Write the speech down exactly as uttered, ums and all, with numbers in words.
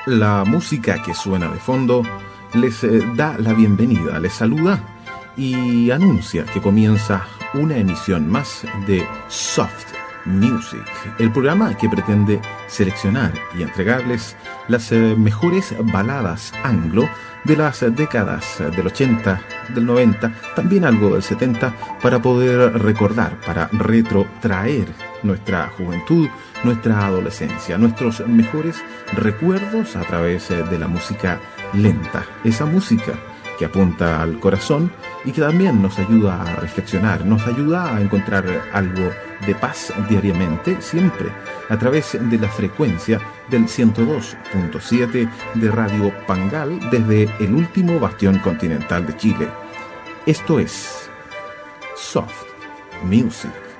La música que suena de fondo les eh, da la bienvenida, les saluda y anuncia que comienza una emisión más de Soft Music, el programa que pretende seleccionar y entregarles las eh, mejores baladas anglo de las décadas del ochenta, del noventa, también algo del setenta, para poder recordar, para retrotraer nuestra juventud, nuestra adolescencia, nuestros mejores recuerdos a través de la música lenta, esa música que apunta al corazón y que también nos ayuda a reflexionar, nos ayuda a encontrar algo de paz diariamente, siempre a través de la frecuencia del ciento dos punto siete de Radio Pangal desde el último bastión continental de Chile. Esto es Soft Music.